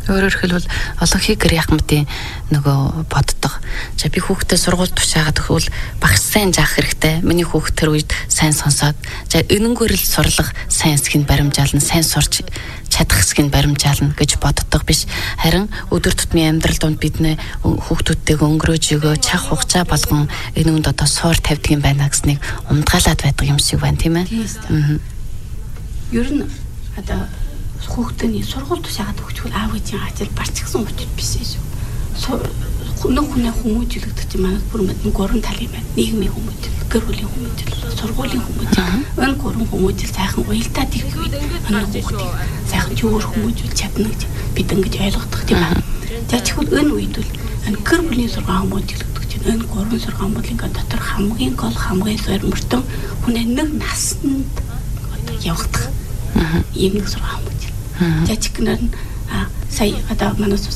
Өөрөөр хэлбэл олон хигэр яхмтын нөгөө боддог. За би хүүхдээ сургууль тушаагаад өгвөл багш сайн заах хэрэгтэй. Миний хүүхд тэр үед сайн сонсоод за энэнгээр л сурлах сайн хэсгийг баримжаална, сайн сурч чадах хэсгийг баримжаална гэж боддог биш. Харин өдөр тутмын амьдрал донд бидний хүүхдүүдтэйг өнгөрөөж өгөө цаг хугацаа болгон энэнд одоо суур тавьдаг юм байна гэснийг умдгаалаад байдаг юм шиг байна, тийм ээ. Ер нь одоо хүүхдийн сургууль тушаагаад өгчвөл аав ээжийн ажил барчсан учраас биш шүү. Хүн хүмүүжүүлэгдэж манай бүр мэдэн гурван тал юм байна. Нийгмийн хүмүүжил, гэр бүлийн хүмүүжил, сургуулийн хүмүүжил. Энэ гурван хүмүүжил сайхан уялдаад ирэх үед манай хүүхдийг сайхан зөвөр хүмүүжүүл чадна гэж бид ингэж ойлгодог тийм байна. За чихвэл энэ үед бол энэ гэр бүлийн сургаан хүмүүжүүлэгдэж байна. Энэ гурван сургаан бүлгийн дотор хамгийн гол хамгийн сөрмөртөн хүнээ нэг наснд одоо явагдах ийм нэг сургаан хүмүүжил. Жажигнэр нь сая одоо манаас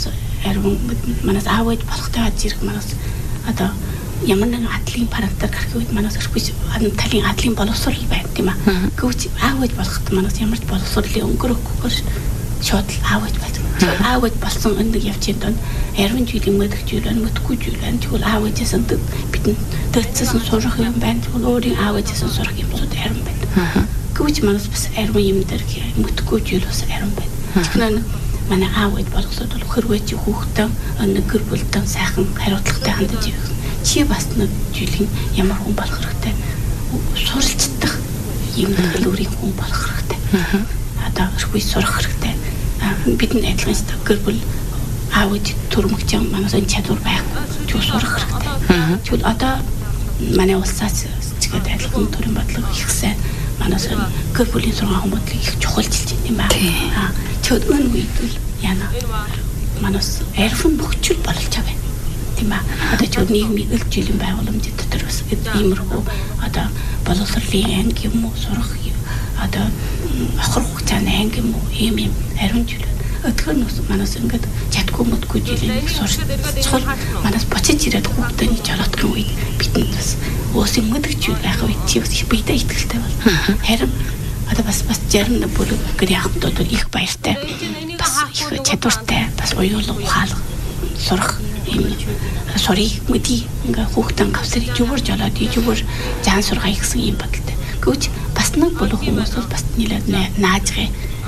аавд болохтой зэрэг манаас одоо ямар нэгэн атлын параметр гарах үед манаас өрхөж талын атлын боловсрол байна тийм ээ. Гэвч аавд болоход манаас ямар ч боловсролын өнгөрөхгүйгээр шууд аавд болсон. Аавд болсон энэ явцын донд 20 жилийн мэдгжүүлэн мэдхгүй зүйлэн тэгвэл аавдээс бидний дэцсэн сурах юм байна. Тэгвэл өөрийн аавдээс сурах юмсууд харин байна. Гэвч манаас бас арван юм дээр мэдхгүй зүйл бас арван байна. Тэгэхээр манай аав ээж болгосод бол хөрвөөч хүүхдээ нэг гэр бүлдэн сайхан хариуцлагатай хандаж явах. Чи бас нэг жилийн ямар хүн болох хэрэгтэй. Суралцдаг юм төлөврийн хүн болох хэрэгтэй. Одоо өрхөй сурах хэрэгтэй. Бидний адилхан гэр бүл аав ээж төрөмгч юм манаас энэ чадвар байхгүй. Чи сурах хэрэгтэй. Тэгвэл одоо манай улсаас чигээр адилхан төрийн бодлого их сайн. Манаас гэр бүлийн сургаан хүмүүдлийг их чухалчилж байна юм байна. Тэгэд өн үед л яна манаас арифын бөхчл болж байгаа юм. Тийм ба. Одоо ч нийгмийн ил жилийн байгууламж дотор бас иймэрхүү одоо боловсролын анги юм уу сурах одоо охир хугацааны анги юм уу ийм ариун жил. Өтгөр нь манаас ингээд чадгүй мэдгүй жилийн сурч чухал манаас буцаж ирээд хүүхдийн жолоодох үед бидэнд бас уусын мэдгч байх үед чи бас их биедээ ихтэй бол. Харин одоо бас жарин бүр гэр яхтууд их баяртай бас их чадвартай бас уюулга ухаалга сурах юм сорий мэди ингээ хүүхдэн гавсарыг зүгөр жолоод зүгөр заан сургая гэсэн юм бодолтой. Гэвч бас нэг болох хүмүүс бол бас нэлээд наажгай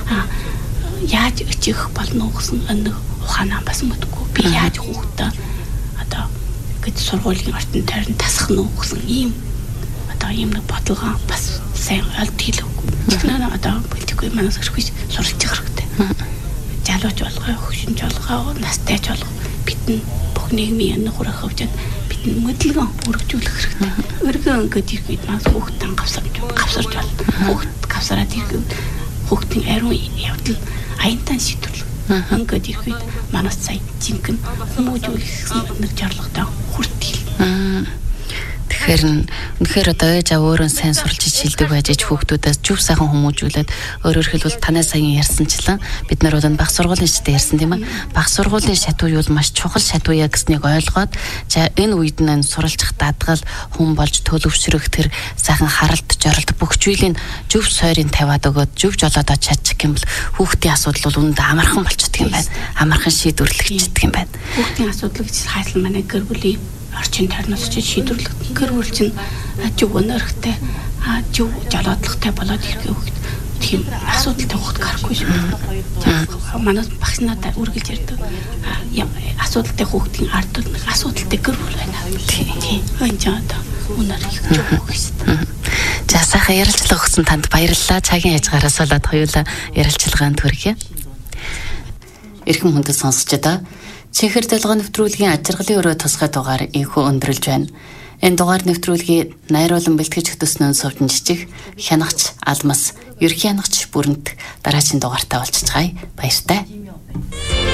яаж өчих болно гэсэн энэ ухаанаа бас мэдгүй би яаж хүүхдэн одоо гэж сургуулийн ортон тойрон тасах нь гэсэн ийм одоо ийм нэг бодлого бас сайн олд хэлээгүй. Тэгэхээр одоо политикгүй манаас өрхөж суралцах хэрэгтэй. Залууч болгоо, хөгшинч болгоо, настай ч болгоо бидний бүх нийгмийн энэ хурах хөвчөд бидний мэдлэгэн өргөжүүлэх хэрэгтэй. Өргөн ингээд ирэхэд манаас хүүхдэн гавсарч байна. Хүүхд гавсараад ирэхэд хүүхдийн ариун явдал аянтан шийдвэрлэх. Ингээд ирэхэд манаас сая жинхэнэ хүмүүжүүлэх гэсэн нэг зорилготой хүртэл. Тэгэхээр одоо ээж аваа өөрөө сайн сурч шилдэг байж хүүхдүүдээс зөв сайхан хүмүүжүүлээд өөрөөр хэлбэл танай саяхан ярьсанчлан бид нар бол баг сургуулийн шатыг ярьсан тийм ээ. Баг сургуулийн шатуу юу маш чухал шатуу яа гэснийг ойлгоод за энэ үед нь суралцах даатгал хүн болж төлөвшрөх тэр сайхан харалт жоролт бүх зүйлийг зөв сойрын тавиад өгөөд зөв жолоодоо чадчих юм бол хүүхдийн асуудал бол үүнд амархан болчихдөг юм байна. Амархан шийдвэрлэгддэг юм байна. Хүүхдийн асуудлыг хайрлан манай гэр бүлийн орчин тарнаас ч шийдвэрлэх гэр бүл чинь зөв өнөрхтэй зөв жолоодлагтай болоод ирэх хүүхэд тийм асуудалтай хүүхэд гарахгүй шүү. Манайс багш надад үргэлж ярьдаг. Асуудалтай хүүхдийн ард нэг асуудалтай гэр бүл байна. Тийм. Энэ ч одоо үнээр их зөв хүүхэд. За сайхан ярилцлага өгсөн танд баярлалаа. Цагийн хязгаараас болоод хоёулаа ярилцлагаанд хүргье. Эрхэм хүндэт сонсогчдоо Чихэр дэлгэн нэвтрүүлгийн ажиргалын өрөө тусгай дугаар инхүү өндөрлж байна. Энэ дугаар нэвтрүүлгийг найруулан бэлтгэж хөтөснөө сувдан жижиг хянагч Алмас, ерхий хянагч Бүрэнт дараагийн дугаартаа олцгаая. Баяртай.